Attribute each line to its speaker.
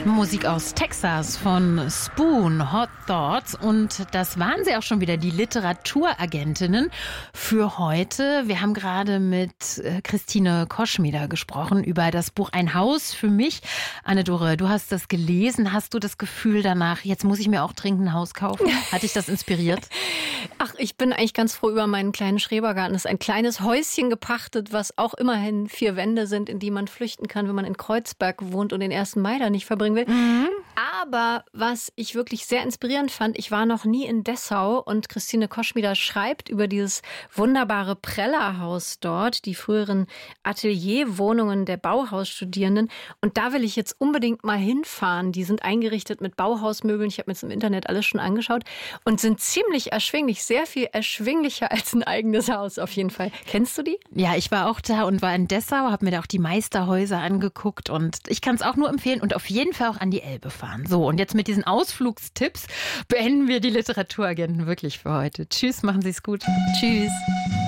Speaker 1: Musik aus Texas von Spoon, Hot Thoughts. Und das waren sie auch schon wieder, die Literaturagentinnen für heute. Wir haben gerade mit Christine Koschmider gesprochen über das Buch Ein Haus für mich. Anne-Dore, du hast das gelesen. Hast du das Gefühl danach, jetzt muss ich mir auch dringend ein Haus kaufen? Hat dich das inspiriert?
Speaker 2: Ach, ich bin eigentlich ganz froh über meinen kleinen Schrebergarten. Es ist ein kleines Häuschen gepachtet, was auch immerhin 4 Wände sind, in die man flüchten kann, wenn man in Kreuzberg wohnt und den 1. Mai da nicht verbringen will. Mhm. Aber was ich wirklich sehr inspirierend fand, ich war noch nie in Dessau und Christine Koschmider schreibt über dieses wunderbare Prellerhaus dort, die früheren Atelierwohnungen der Bauhausstudierenden. Und da will ich jetzt unbedingt mal hinfahren. Die sind eingerichtet mit Bauhausmöbeln. Ich habe mir jetzt im Internet alles schon angeschaut und sind ziemlich erschwinglich, sehr viel erschwinglicher als ein eigenes Haus auf jeden Fall. Kennst du die?
Speaker 1: Ja, ich war auch da und war in Dessau, habe mir da auch die Meisterhäuser angeguckt und ich kann es auch nur empfehlen und auf jeden Fall auch an die Elbe fahren. So, und jetzt mit diesen Ausflugstipps beenden wir die Literaturagenten wirklich für heute. Tschüss, machen Sie es gut.
Speaker 2: Tschüss.